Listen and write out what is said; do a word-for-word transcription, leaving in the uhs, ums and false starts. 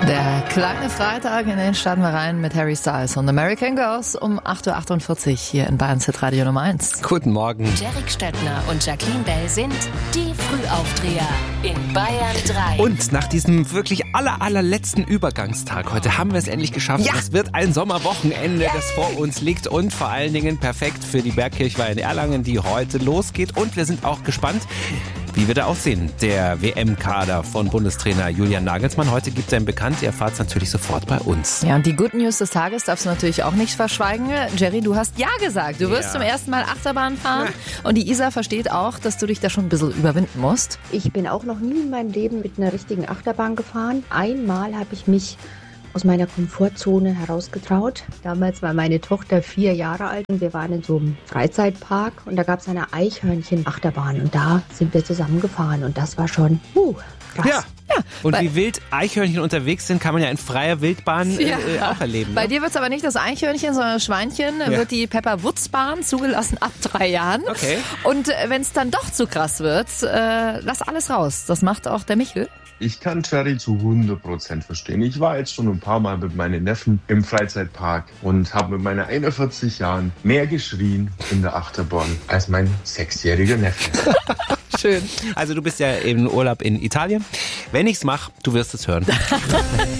Der kleine Freitag, in den starten wir rein mit Harry Styles und American Girls um acht Uhr achtundvierzig hier in Bayern Hit Radio Nummer eins. Guten Morgen. Derek Stöttner und Jacqueline Bell sind die Frühaufdreher in Bayern drei. Und nach diesem wirklich aller, allerletzten Übergangstag heute haben wir es endlich geschafft. Ja. Es wird ein Sommerwochenende, das vor uns liegt und vor allen Dingen perfekt für die Bergkirchweih in Erlangen, die heute losgeht. Und wir sind auch gespannt, wie wird er aussehen, der W M-Kader von Bundestrainer Julian Nagelsmann. Heute gibt er ihn bekannt, ihr erfahrt es natürlich sofort bei uns. Ja, und die Good News des Tages darfst du natürlich auch nicht verschweigen. Jerry, du hast Ja gesagt. Du wirst Ja. zum ersten Mal Achterbahn fahren. Und die Isa versteht auch, dass du dich da schon ein bisschen überwinden musst. Ich bin auch noch nie in meinem Leben mit einer richtigen Achterbahn gefahren. Einmal habe ich mich aus meiner Komfortzone herausgetraut. Damals war meine Tochter vier Jahre alt und wir waren in so einem Freizeitpark und da gab es eine Eichhörnchen-Achterbahn und da sind wir zusammen gefahren und das war schon uh, krass. Ja. Ja, Und bei- wie wild Eichhörnchen unterwegs sind, kann man ja in freier Wildbahn äh, Ja. äh, auch erleben. Bei Ne? dir wird es aber nicht das Eichhörnchen, sondern das Schweinchen. Ja. Wird die Pepper-Woods-Bahn zugelassen ab drei Jahren. Okay. Und wenn es dann doch zu krass wird, äh, lass alles raus. Das macht auch der Michel. Ich kann Jerry zu hundert Prozent verstehen. Ich war jetzt schon ein paar Mal mit meinen Neffen im Freizeitpark und habe mit meinen einundvierzig Jahren mehr geschrien in der Achterbahn als mein sechsjähriger Neffe. Schön. Also du bist ja im Urlaub in Italien. Wenn ich's mache, du wirst es hören.